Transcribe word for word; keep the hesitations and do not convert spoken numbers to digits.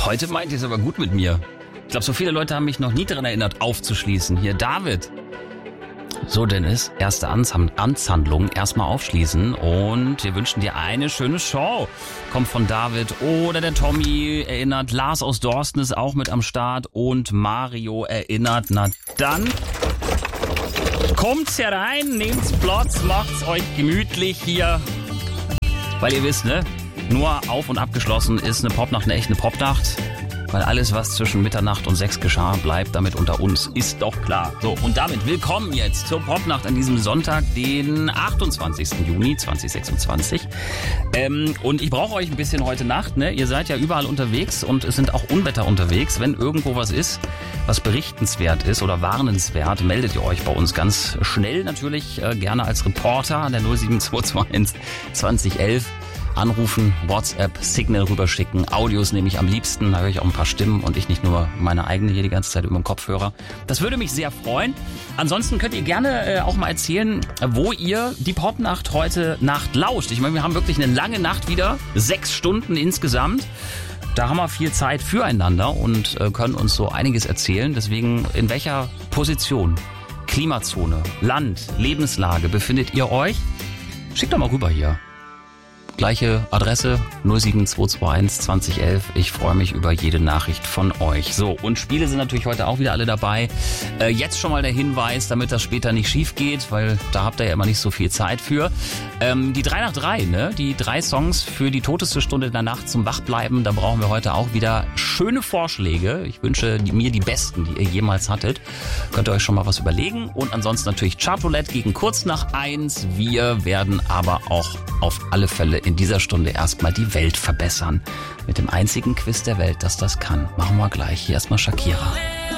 Heute meint ihr es aber gut mit mir. Ich glaube, so viele Leute haben mich noch nie daran erinnert, aufzuschließen. Hier, David. So, Dennis, erste Amtshandlung, erstmal aufschließen und wir wünschen dir eine schöne Show. Kommt von David oder der Tommy erinnert, Lars aus Dorsten ist auch mit am Start und Mario erinnert. Na dann, kommt's herein, nehmt's Platz, macht's euch gemütlich hier. Weil ihr wisst, ne, nur auf und abgeschlossen ist eine Popnacht eine echte Popnacht. Weil alles, was zwischen Mitternacht und sechs geschah, bleibt damit unter uns, ist doch klar. So, und damit willkommen jetzt zur Popnacht an diesem Sonntag, den achtundzwanzigsten Juni zweitausendsechsundzwanzig. Ähm, und ich brauche euch ein bisschen heute Nacht, ne? Ihr seid ja überall unterwegs und es sind auch Unwetter unterwegs. Wenn irgendwo was ist, was berichtenswert ist oder warnenswert, meldet ihr euch bei uns ganz schnell natürlich, äh, gerne als Reporter an der null sieben zwei zwei eins zwanzig elf. Anrufen, WhatsApp, Signal rüberschicken, Audios nehme ich am liebsten, da höre ich auch ein paar Stimmen und ich nicht nur meine eigene hier die ganze Zeit über den Kopfhörer. Das würde mich sehr freuen. Ansonsten könnt ihr gerne äh, auch mal erzählen, wo ihr die Popnacht heute Nacht lauscht. Ich meine, wir haben wirklich eine lange Nacht wieder, sechs Stunden insgesamt. Da haben wir viel Zeit füreinander und äh, können uns so einiges erzählen. Deswegen, in welcher Position, Klimazone, Land, Lebenslage befindet ihr euch? Schickt doch mal rüber hier. Gleiche Adresse null sieben zwei zwei eins zwanzig elf. Ich freue mich über jede Nachricht von euch. So, und Spiele sind natürlich heute auch wieder alle dabei. Äh, jetzt schon mal der Hinweis, damit das später nicht schief geht, weil da habt ihr ja immer nicht so viel Zeit für. Ähm, die drei nach drei, ne? Die drei Songs für die toteste Stunde der Nacht zum Wachbleiben. Da brauchen wir heute auch wieder schöne Vorschläge. Ich wünsche mir die besten, die ihr jemals hattet. Könnt ihr euch schon mal was überlegen. Und ansonsten natürlich Chartroulette gegen kurz nach eins. Wir werden aber auch auf alle Fälle in dieser Stunde erstmal die Welt verbessern. Mit dem einzigen Quiz der Welt, das das kann. Machen wir gleich. Hier erstmal Shakira.